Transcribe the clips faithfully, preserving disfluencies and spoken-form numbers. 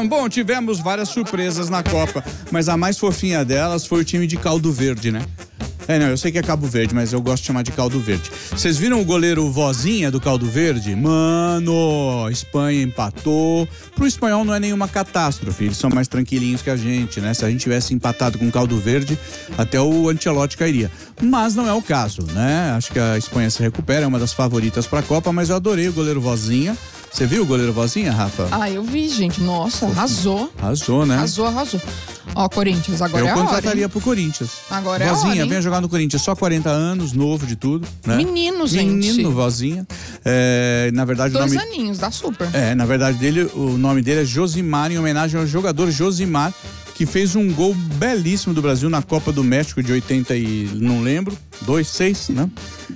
Anderson. Bom, tivemos várias surpresas na Copa, mas a mais fofinha delas foi o time de Caldo Verde, né? É, não, eu sei que é Cabo Verde, mas eu gosto de chamar de Caldo Verde. Vocês viram o goleiro Vozinha do Caldo Verde? Mano, Espanha empatou. Pro espanhol não é nenhuma catástrofe, eles são mais tranquilinhos que a gente, né? Se a gente tivesse empatado com o Caldo Verde, até o Ancelotti cairia. Mas não é o caso, né? Acho que a Espanha se recupera, é uma das favoritas pra Copa, mas eu adorei o goleiro Vozinha. Você viu o goleiro Vozinha, Rafa? Ah, eu vi, gente. Nossa, arrasou. Arrasou, né? Arrasou, arrasou. Ó, Corinthians, agora eu é a hora. Eu contrataria pro Corinthians. Agora é a Vozinha, hora, hein? venha jogar no Corinthians, só quarenta anos, novo de tudo, né? Menino, gente. Menino, Vozinha. É, na verdade, Dois o nome... aninhos, dá super. É, na verdade dele, o nome dele é Josimar, em homenagem ao jogador Josimar, que fez um gol belíssimo do Brasil na Copa do México de oitenta e não lembro, dois, seis, né?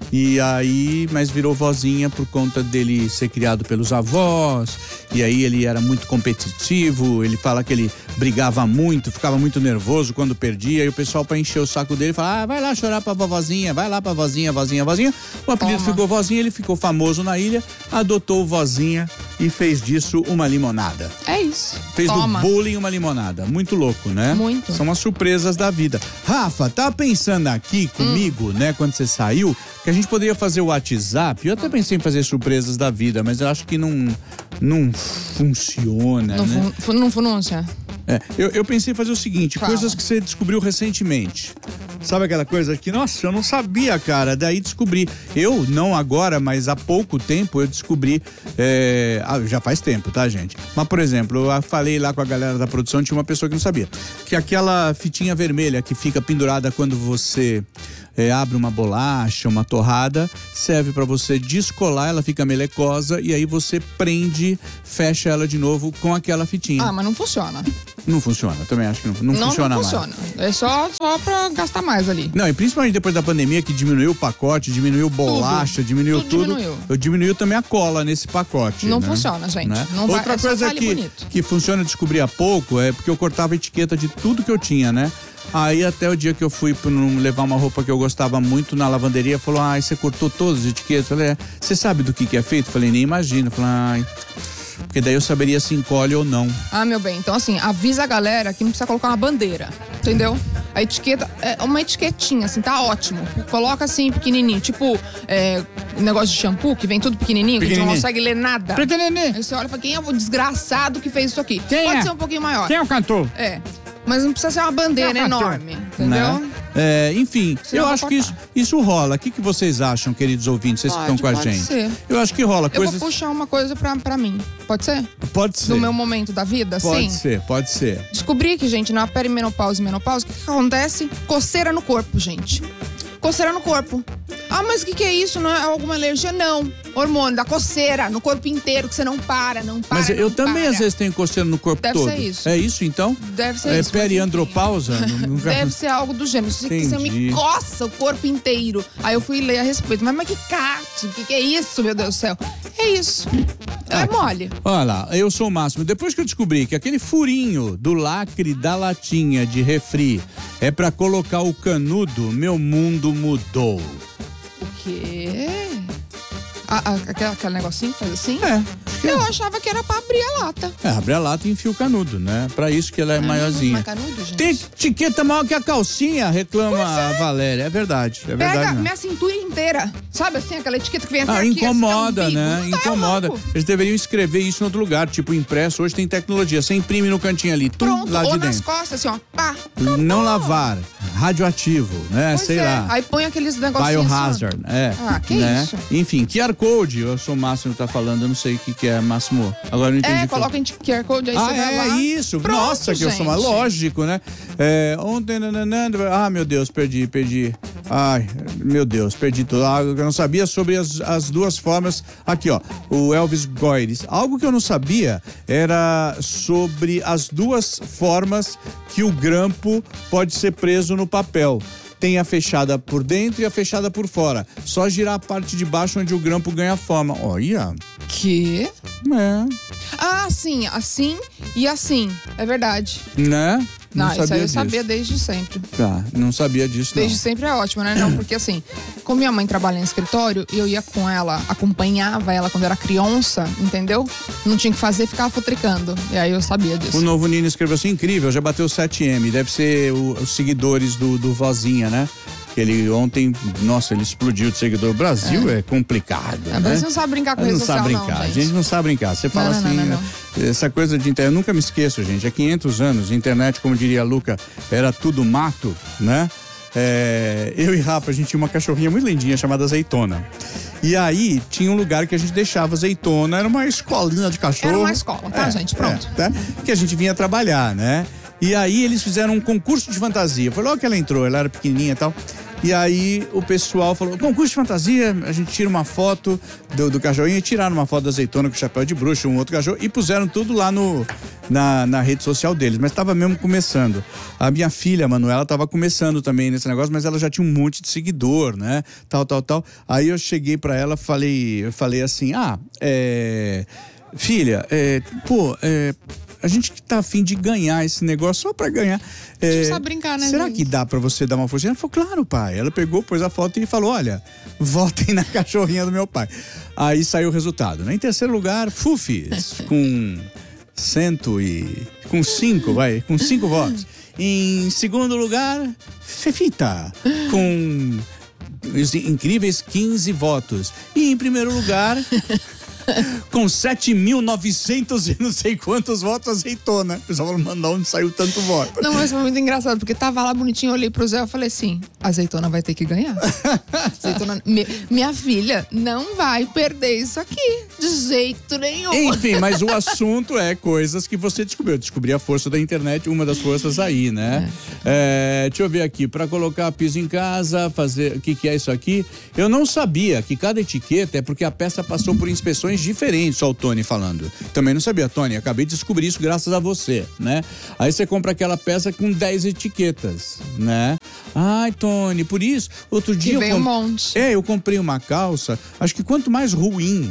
E aí, mas virou Vozinha por conta dele ser criado pelos avós, e aí ele era muito competitivo, ele fala que ele brigava muito, ficava muito nervoso quando perdia, e o pessoal pra encher o saco dele fala, ah, vai lá chorar pra vozinha, vai lá pra vozinha, vozinha, vozinha. O apelido Toma. ficou Vozinha, ele ficou famoso na ilha, adotou o Vozinha e fez disso uma limonada. É isso. Fez Toma. do bullying uma limonada. Muito louco, né? Muito. São as surpresas da vida. Rafa, tá pensando aqui comigo, hum. né, quando você saiu, que a gente poderia fazer o WhatsApp. Eu até pensei em fazer surpresas da vida, mas eu acho que não, não funciona, Não, né? fun, não fununcia. É, eu, eu pensei em fazer o seguinte, Fala. coisas que você descobriu recentemente. Sabe aquela coisa que, nossa, eu não sabia, cara, daí descobri. Eu, não agora, mas há pouco tempo eu descobri, é, ah, já faz tempo, tá, gente? Mas, por exemplo, eu falei lá com a galera da produção, tinha uma pessoa que não sabia, que aquela fitinha vermelha que fica pendurada quando você é, abre uma bolacha, uma torrada, serve pra você descolar, ela fica melecosa e aí você prende, fecha ela de novo com aquela fitinha. Ah, mas não funciona. Não funciona, também acho que não, não, Não, funciona não mais. funciona. É só, só pra gastar mais ali. Não, e principalmente depois da pandemia que diminuiu o pacote, diminuiu bolacha, Tudo. diminuiu Tudo tudo. diminuiu. Eu diminuiu também a cola nesse pacote. Não né? funciona, gente. Né? Não vai, Outra é só coisa fale que, bonito. que funciona, eu descobri há pouco, é porque eu cortava a etiqueta de tudo que eu tinha, né? Aí até o dia que eu fui pra não levar uma roupa que eu gostava muito na lavanderia, falou, ai, você cortou todas as etiquetas? Eu falei, é, você sabe do que que é feito? Eu falei, nem imagino. Eu falei, ai... Porque daí eu saberia se encolhe ou não. Ah, meu bem, então assim, avisa a galera que não precisa colocar uma bandeira, entendeu? A etiqueta, é uma etiquetinha, assim, tá ótimo. Coloca assim, pequenininho, tipo, é, negócio de shampoo, que vem tudo pequenininho, que a gente não consegue ler nada. Pequenininho. Aí você olha e fala, quem é o desgraçado que fez isso aqui? Quem Pode é? ser um pouquinho maior. Quem é o cantor? É, mas não precisa ser uma bandeira Quem é o cantor? enorme, entendeu? Né? É, enfim, Senão eu eu acho vou que isso, isso rola. O que, que vocês acham, queridos ouvintes, vocês que Pode, estão com a pode gente? ser. Eu acho que rola. Eu Coisas... vou puxar uma coisa pra, pra mim, pode ser? Pode ser. No meu momento da vida, Pode sim? ser, pode ser. Descobri que, gente, na perimenopausa e menopausa, o que, que acontece? Coceira no corpo, gente. Coceira no corpo. Ah, mas o que, que é isso? Não é alguma alergia? Não. Hormônio da coceira no corpo inteiro, que você não para, não para. Mas eu não também, para. às vezes, tenho coceira no corpo Deve todo. ser isso. É isso, então? Deve ser é isso. periandropausa? Nunca... Deve ser algo do gênero. Você, você me Entendi. coça o corpo inteiro. Aí eu fui ler a respeito. Mas, mas que cate? O que, que é isso, meu Deus do céu? É isso. É Aqui. mole. Olha lá, eu sou o Máximo. Depois que eu descobri que aquele furinho do lacre da latinha de refri é pra colocar o canudo, meu mundo mudou. O quê? Ah, ah, aquele, aquele negocinho que faz assim? É. Eu achava que era pra abrir a lata. É, abre a lata e enfia o canudo, né? Pra isso que ela é maiorzinha. Mas canudo, gente? Tem etiqueta maior que a calcinha, reclama a Valéria. É verdade, é verdade. Pega né? minha cintura inteira. Sabe assim, aquela etiqueta que vem até Ah, aqui. incomoda, assim, tá um né? bico. Não tá, Incomoda. louco. Eles deveriam escrever isso em outro lugar, tipo impresso. Hoje tem tecnologia. Você imprime no cantinho ali, tum, Pronto, lá de ou dentro. nas costas, assim, ó. Pá. Não lavar, radioativo, né? Pois Sei é. lá. Aí põe aqueles negocinhos Biohazard, é. Ah, que né? isso? Enfim, Q R Code, eu sou o Máximo que tá falando, eu não sei o que, que é Máximo. Agora eu não entendi. É, o que eu- coloca em Q R Code, aí Ah, você vai é lá. isso. Pronto, Nossa, que eu sou mais gente. lógico, né? É, ontem, nananã, ah, meu Deus, perdi, perdi. Ai, meu Deus, perdi tudo. Ah, eu não sabia sobre as, as duas formas. Aqui, ó, o Elvis Goires. Algo que eu não sabia era sobre as duas formas que o grampo pode ser preso no papel. Tem a fechada por dentro e a fechada por fora. Só girar a parte de baixo onde o grampo ganha forma. Olha. Que? É. Ah, sim, assim e assim. É verdade. Né? Não, Não, sabia isso aí eu disso. sabia desde sempre. Tá, não sabia disso, não. Desde sempre é ótimo, né? Não, porque assim, como minha mãe trabalha em escritório, eu ia com ela, acompanhava ela quando era criança, entendeu? Não tinha que fazer, ficava futricando. E aí eu sabia disso. O Novo Nino escreveu assim, incrível, já bateu sete M, deve ser o- os seguidores do, do Vozinha, né? Que ele ontem, nossa, ele explodiu de seguidor. O Brasil é, é complicado, É, né? o Brasil não sabe brincar com Não rede social, sabe não, brincar, a gente. gente não sabe brincar. Você fala Não, não, assim, não, não, não. essa coisa de internet, eu nunca me esqueço, gente, há quinhentos anos, internet, como diria a Luca, era tudo mato, né? É, eu e Rafa, a gente tinha uma cachorrinha muito lindinha chamada Azeitona. E aí tinha um lugar que a gente deixava azeitona, era uma escolinha de cachorro. Era uma escola, tá, É, gente? Pronto. é, tá? Que a gente vinha trabalhar, né? E aí eles fizeram um concurso de fantasia. Foi logo que ela entrou, ela era pequenininha e tal. E aí o pessoal falou, concurso de fantasia, a gente tira uma foto do, do cachorrinho, e tiraram uma foto da azeitona com chapéu de bruxa, um outro cachorro, e puseram tudo lá no, na, na rede social deles, mas estava mesmo começando. A minha filha, a Manuela, estava começando também nesse negócio, mas ela já tinha um monte de seguidor, né? Tal, tal, tal. Aí eu cheguei pra ela, falei, eu falei assim, ah, é... filha, é, pô, é... a gente que tá afim de ganhar esse negócio só pra ganhar. É, precisa brincar, né, será gente? que dá pra você dar uma forcinha? Ela falou, claro, pai. Ela pegou, pôs a foto e falou, olha, votem na cachorrinha do meu pai. Aí saiu o resultado, né? Em terceiro lugar, Fufis, com cento e... com cinco, vai, com cinco votos. Em segundo lugar, Fefita, com os incríveis quinze votos. E em primeiro lugar... com sete mil e novecentos e não sei quantos votos, azeitona. O pessoal falou, mano, onde saiu tanto voto? Não, mas foi muito engraçado, porque tava lá bonitinho, eu olhei pro Zé e falei assim, a azeitona vai ter que ganhar. Azeitona, mi- minha filha não vai perder isso aqui, de jeito nenhum. Enfim, mas o assunto é coisas que você descobriu. Eu descobri a força da internet, uma das forças aí, né? É, deixa eu ver aqui, para colocar piso em casa, fazer, o que que é isso aqui? Eu não sabia que cada etiqueta é porque a peça passou por inspeções diferentes, só o Tony falando. Também não sabia, Tony, acabei de descobrir isso graças a você, né? Aí você compra aquela peça com dez etiquetas, né? Ai, Tony, por isso, outro dia... Que eu vem comp- um monte. É, eu comprei uma calça, acho que quanto mais ruim...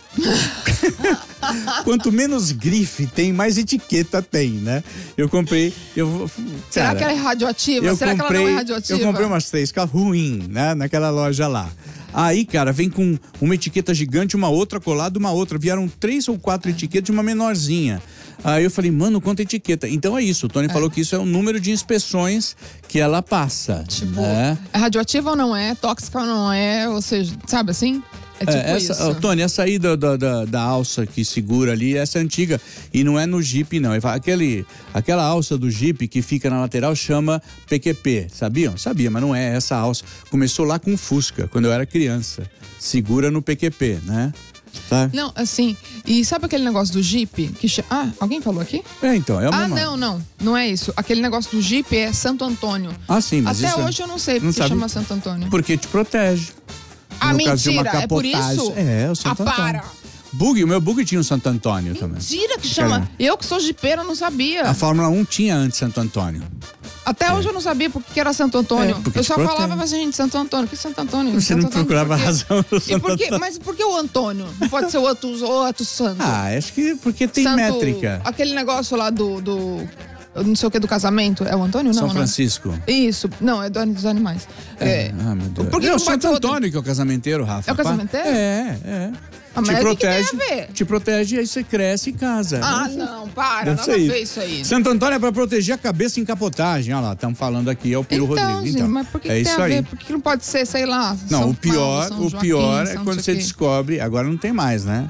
Quanto menos grife tem, mais etiqueta tem, né? Eu comprei. Eu, Será cara, que ela é radioativa? eu Será comprei, que ela não é radioativa? Eu comprei umas três carros ruim, né? Naquela loja lá. Aí, cara, vem com uma etiqueta gigante, uma outra colada, uma outra. Vieram três ou quatro etiquetas de uma menorzinha. Aí eu falei, mano, quanta etiqueta. Então é isso, o Tony é. falou que isso é o número de inspeções que ela passa. Tipo, né? é radioativa ou não é? Tóxica ou não é? Ou seja, sabe assim? É tipo É, essa, isso. ó, Tony, essa aí da, da, da, da alça que segura ali, essa é antiga. E não é no Jeep, não. Aquele, aquela alça do Jeep que fica na lateral chama P Q P. Sabiam? Sabia, mas não é essa alça. Começou lá com o Fusca, quando eu era criança. Segura no P Q P, né? Tá? Não, assim, e sabe aquele negócio do Jeep? Que cha- Ah, alguém falou aqui? É, então, é uma... Ah, não, não, não é isso. Aquele negócio do Jeep é Santo Antônio. Ah, sim, mas Até isso é- hoje eu não sei não porque sabe? chama Santo Antônio. Porque te protege. Ah, No caso de uma mentira, é por capotagem. isso? É, o Santo Ah, Antônio. para! Bug, o meu Bug tinha um Santo Antônio também. Mentira que chama. Cara. Eu que sou jipeira não sabia. A Fórmula um tinha antes Santo Antônio. Até hoje eu não sabia porque que era Santo Antônio. É, porque eu te só protege. falava assim, gente, Santo Antônio. Que Santo Antônio? Você Santo não Antônio, procurava por quê? razão no E Santo por quê? Antônio. Mas por que o Antônio? Não pode ser o outro, o outro santo? Ah, acho que porque tem Santo- métrica. Aquele negócio lá do, do. eu Não sei o que do casamento. É o Antônio? Não, São né? Francisco. Isso. Não, é do- dos animais. É. Ah, meu Deus. Por que é não o pode Santo ser outro? Antônio que é o casamenteiro, Rafa. É o casamenteiro? É, é. Ah, mas te o que que tem protege, a ver? te protege, aí você cresce e casa. Ah, não, para. Deve Nada ser a isso. ver isso aí. Santo Antônio é pra proteger a cabeça em capotagem. Olha lá, estamos falando aqui, é o Piro Então, Rodrigues. gente, mas por que, é que tem isso a aí. ver? Por que não pode ser, sei lá, Não, São o pior, Paulo, São o Joaquim, pior é São quando não você sei o quê. descobre, agora não tem mais, né?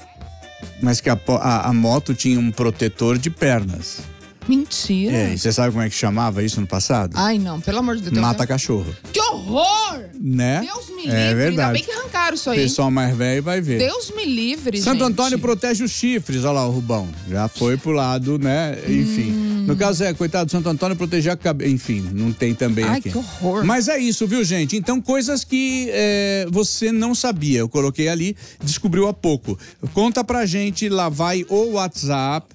Mas que a, po- a- a moto tinha um protetor de pernas. Mentira. É, e você sabe como é que chamava isso no passado? Ai, não, pelo amor de Deus. Mata cachorro, Que horror! né? Deus me livre. É Ainda verdade. bem que arrancaram isso O aí. pessoal mais velho vai ver. Deus me livre, Santo gente. Antônio protege os chifres, olha lá o Rubão. Já foi pro lado, né? Enfim. Hum. No caso é, coitado, Santo Antônio proteger a cabeça. Enfim, não tem também Ai, aqui. que horror. Mas é isso, viu, gente? Então, coisas que é, você não sabia. Eu coloquei ali, descobriu há pouco. Conta pra gente, lá vai o WhatsApp.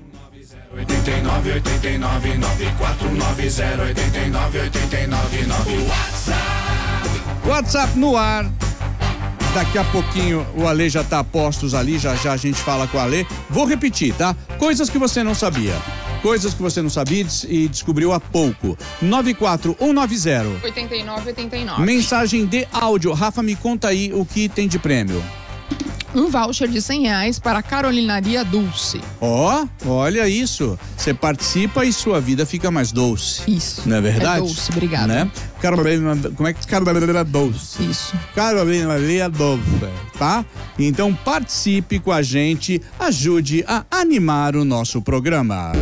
oito nove oito nove nove quatro nove zero oito nove oito nove nove WhatsApp. WhatsApp no ar. Daqui a pouquinho o Ale já tá a postos ali, já já a gente fala com o Ale. Vou repetir, tá? Coisas que você não sabia. Coisas que você não sabia e descobriu há pouco. nove quatro um nove zero. oitenta e nove oitenta e nove. Mensagem de áudio. Rafa, me conta aí o que tem de prêmio. Um voucher de cem reais para a Carolinaria Dulce. Ó, oh, olha isso. Você participa e sua vida fica mais doce. Isso. Não é verdade? É doce, obrigada. Né? Carolina, como é que Carolina Doce? Isso. Carolina Doce, tá? Então participe com a gente, ajude a animar o nosso programa.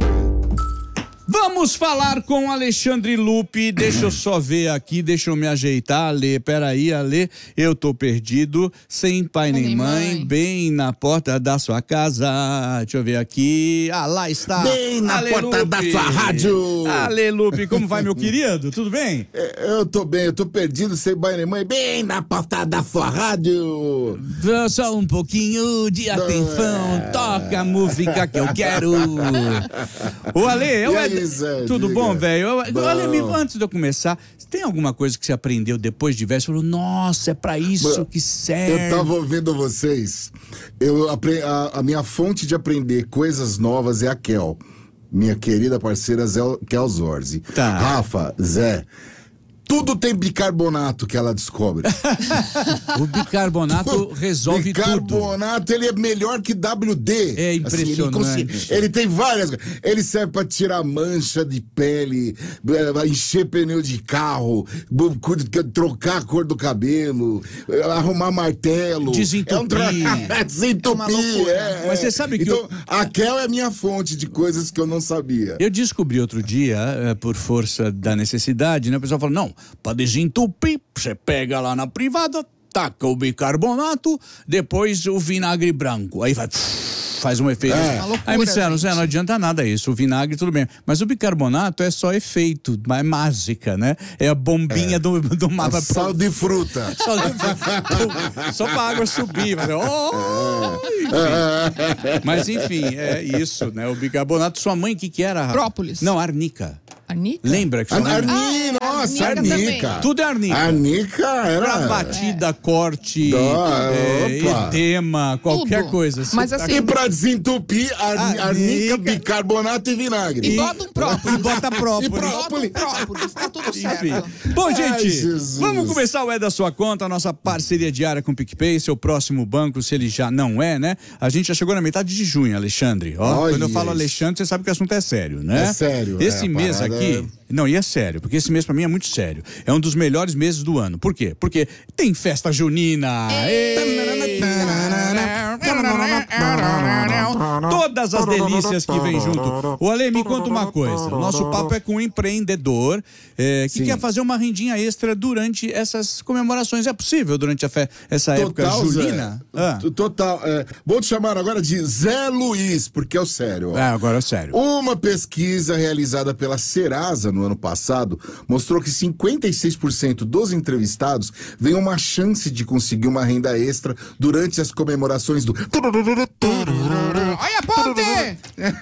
Vamos falar com Alexandre Lupe. Deixa eu só ver aqui, deixa eu me ajeitar, Ale. Peraí, Ale, eu tô perdido, sem pai nem, nem mãe, mãe, bem na porta da sua casa. Deixa eu ver aqui. Ah, lá está. Bem na Ale porta Lupe. da sua rádio. Ale Lupe, como vai, meu querido? Tudo bem? Eu tô bem, eu tô perdido, sem pai nem mãe, bem na porta da sua rádio. Só um pouquinho de atenção, é... toca a música que eu quero. O Ale, eu é... Zé, tudo diga. bom, velho? Olha, amigo, antes de eu começar, tem alguma coisa que você aprendeu depois de velho? Você falou, nossa, é pra isso Mano, que serve. Eu tava ouvindo vocês. Eu apre... a, a minha fonte de aprender coisas novas é a Kel. Minha querida parceira Zé, Kel Zorzi. Tá. Rafa, Zé. Tudo tem bicarbonato que ela descobre. O bicarbonato resolve bicarbonato, tudo. Bicarbonato, ele é melhor que W D. É impressionante. Assim, ele, ele tem várias... Ele serve pra tirar mancha de pele, encher pneu de carro, trocar a cor do cabelo, arrumar martelo. Desentupir. É um tra... Desentupir, é, é. Mas você sabe que... Então, eu... a Kel é a minha fonte de coisas que eu não sabia. Eu descobri outro dia, é, por força da necessidade, né? O pessoal falou, não, para desentupir, você pega lá na privada, taca o bicarbonato, depois o vinagre branco. Aí vai, faz um efeito. É. Loucura, aí me disseram, gente. não adianta nada isso, o vinagre tudo bem. Mas o bicarbonato é só efeito, é mágica, né? É a bombinha é. do, do mapa. Sal de fruta. Só, só pra água subir. Mas, oh, enfim. Mas enfim, é isso, né? O bicarbonato, sua mãe, o que que era? Própolis. Não, arnica. Arnica? Lembra que sua mãe... Arnica, ah, nossa, arnica. arnica. Tudo é arnica. Arnica era... Pra batida, é. corte, Ah, é, edema, qualquer Tudo. coisa. Mas assim... E pra desentupir, arnica, arnica, bicarbonato e vinagre. E bota um própolis. E bota própolis. E própolis. Bota um própolis, tá tudo certo. Enfim. Bom, gente, Ai, vamos começar o É da Sua Conta, a nossa parceria diária com o PicPay, seu próximo banco, se ele já não é, né? A gente já chegou na metade de junho, Alexandre. Ó, Olha quando eu falo isso. Alexandre, você sabe que o assunto é sério, né? É sério. Esse é, mês parada... aqui... Não, e é sério, porque esse mês pra mim é muito sério. É um dos melhores meses do ano. Por quê? Porque tem festa junina. Todas as delícias que vem junto. O Ale, me conta uma coisa. O nosso papo é com um empreendedor é, que Sim. quer fazer uma rendinha extra durante essas comemorações. É possível durante a fe... essa Total, época junina? Ah. Total. É, vou te chamar agora de Zé Luiz, porque é o sério. Ó. É, agora é sério. Uma pesquisa realizada pela Serasa no ano passado mostrou que cinquenta e seis por cento dos entrevistados veem uma chance de conseguir uma renda extra durante as comemorações do... Olha a ponte!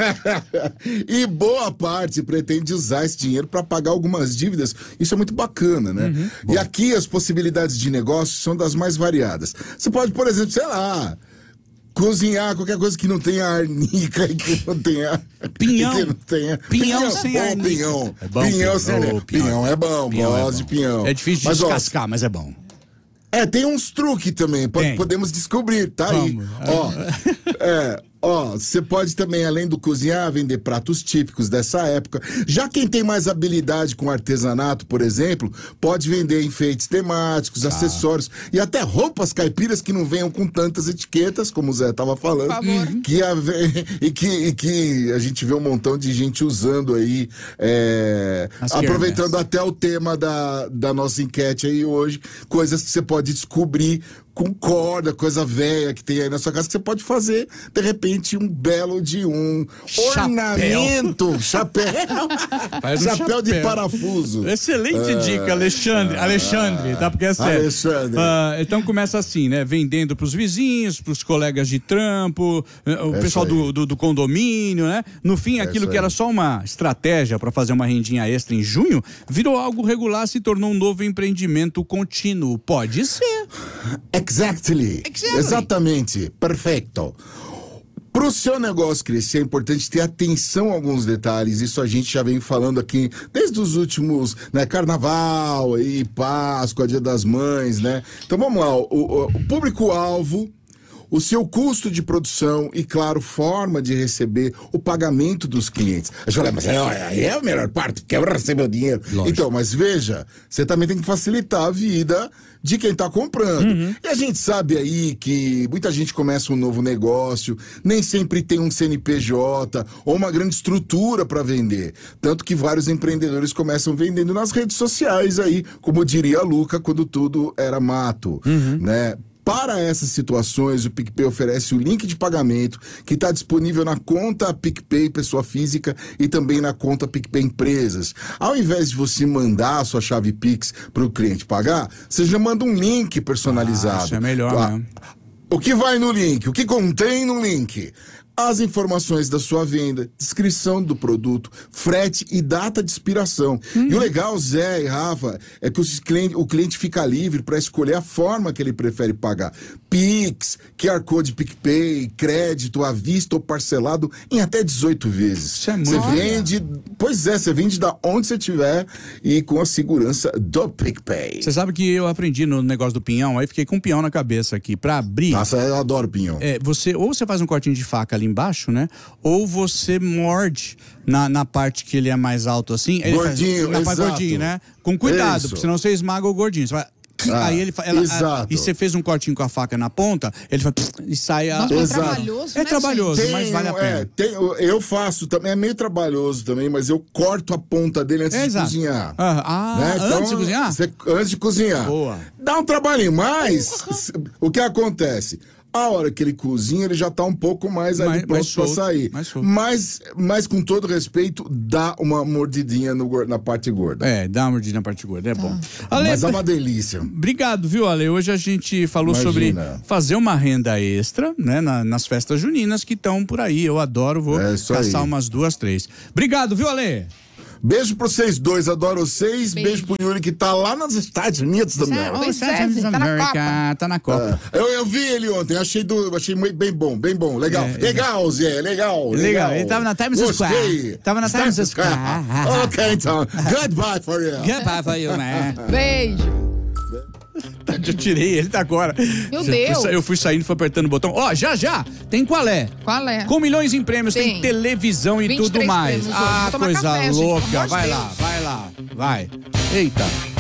E boa parte pretende usar esse dinheiro para pagar algumas dívidas. Isso é muito bacana, né? Uhum, e aqui as possibilidades de negócio são das mais variadas. Você pode, por exemplo, sei lá... cozinhar qualquer coisa que não tenha arnica e que não tenha... Pinhão. Que não tenha... Pinhão, pinhão sem oh, arnica. Pinhão. É bom, pinhão sem pinhão. arnica. Pinhão é bom, pinhão gosto é bom. de pinhão. É difícil de mas, descascar, ó, mas é bom. É, tem uns truques também, pode, tem. podemos descobrir, tá aí. Ó, é... Ó, você pode também, além do cozinhar, vender pratos típicos dessa época. Já quem tem mais habilidade com artesanato, por exemplo, pode vender enfeites temáticos, ah. acessórios e até roupas caipiras que não venham com tantas etiquetas, como o Zé tava falando. Por favor. Que a, e, que, e que a gente vê um montão de gente usando aí, é, aproveitando até o tema da, da nossa enquete aí hoje, coisas que você pode descobrir com corda, coisa velha que tem aí na sua casa, que você pode fazer, de repente, um belo de um chapéu. ornamento, chapéu, Faz um chapéu, chapéu de parafuso. Excelente ah, dica, Alexandre, Alexandre, tá? Porque é sério. Alexandre. Ah, então começa assim, né? Vendendo pros vizinhos, pros colegas de trampo, o é pessoal do, do, do condomínio, né? No fim, aquilo é que era só uma estratégia para fazer uma rendinha extra em junho, virou algo regular, se tornou um novo empreendimento contínuo. Pode ser. Exactly. Exactly. Exatamente. Perfeito. Pro seu negócio crescer, é importante ter atenção a alguns detalhes. Isso a gente já vem falando aqui desde os últimos, né? Carnaval, aí, Páscoa, Dia das Mães, né? Então vamos lá, o, o, o público-alvo, o seu custo de produção e, claro, forma de receber o pagamento dos clientes. A gente fala, mas é, é a melhor parte, porque eu recebo o dinheiro. Lógico. Então, mas veja, você também tem que facilitar a vida de quem está comprando. Uhum. E a gente sabe aí que muita gente começa um novo negócio, nem sempre tem um C N P J ou uma grande estrutura para vender. Tanto que vários empreendedores começam vendendo nas redes sociais aí, como diria a Luca, quando tudo era mato, uhum. né? Para essas situações, o PicPay oferece o link de pagamento que está disponível na conta PicPay Pessoa Física e também na conta PicPay Empresas. Ao invés de você mandar a sua chave Pix para o cliente pagar, você já manda um link personalizado. Ah, isso é melhor, ah, né? O que vai no link? O que contém no link? As informações da sua venda, descrição do produto, frete e data de expiração. Uhum. E o legal, Zé e Rafa, é que os cliente, o cliente fica livre para escolher a forma que ele prefere pagar. Pix, Q R Code PicPay, crédito à vista ou parcelado em até dezoito vezes. Isso é muito Você vende, pois é, você vende da onde você estiver e com a segurança do PicPay. Você sabe que eu aprendi no negócio do pinhão, aí fiquei com um pinhão na cabeça aqui. Pra abrir... Nossa, eu adoro pinhão. É, você, ou você faz um cortinho de faca ali embaixo, né? Ou você morde na, na parte que ele é mais alto assim. Ele Gordinho, faz, na parte gordinho, né? Com cuidado, Isso. porque senão você esmaga o gordinho. Você vai... Ah, aí ele ela, exato. E você fez um cortinho com a faca na ponta, ele faz e sai a... Nossa, é Exato. trabalhoso, É né, trabalhoso, gente? mas vale a pena. É, tem, eu faço também, é meio trabalhoso também, mas eu corto a ponta dele antes Exato. de cozinhar. Ah, ah né? Então, antes de cozinhar? Você, antes de cozinhar. Boa. Dá um trabalhinho, mas o que acontece? A hora que ele cozinha, ele já tá um pouco mais ali mais, pronto mais pra solto, sair. Mais solto. Mas, mas com todo respeito, dá uma mordidinha no, na parte gorda. É, dá uma mordidinha na parte gorda, é bom. Ale, Mas é uma delícia. Obrigado, viu, Ale? Hoje a gente falou Imagina. sobre fazer uma renda extra, né, na, nas festas juninas que estão por aí. Eu adoro, vou É isso caçar aí. umas duas, três. Obrigado, viu, Ale? Beijo pra vocês dois, adoro vocês. Beijo, Beijo. pro Yuri, que tá lá nos Estados Unidos da América. Pois é, Estados tá na América, Copa. tá na Copa. É, eu, eu vi ele ontem, achei, do, achei muito bem bom, bem bom, legal. É, legal, Zé, legal, legal. Legal, ele tava na Times Gostei. Square. Tava na Times Square. Ok, então. Goodbye for you. Goodbye for you, man. Beijo. Eu tirei ele tá agora. Meu Eu Deus. fui, eu fui saindo, fui apertando o botão. Ó, já, já, tem qual é? Qual é? Com milhões em prêmios, tem, Tem. televisão e vinte e tudo três mais. prêmios hoje. Ah, Vou tomar coisa café, gente, pelo louca. amor de Vai Deus. lá, vai lá, vai. Eita.